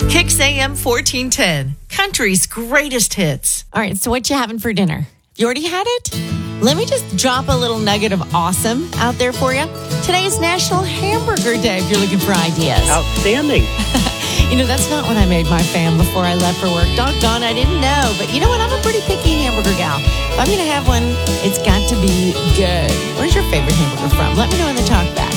Kicks AM 1410, country's greatest hits. All right, so what you having for dinner? You already had it? Let me just drop a little nugget of awesome out there for you. Today is National Hamburger Day if you're looking for ideas. Outstanding. You know, that's not what I made my fam before I left for work. Doggone, I didn't know. But you know what? I'm a pretty picky hamburger gal. If I'm going to have one, it's got to be good. Where's your favorite hamburger from? Let me know in the talk back.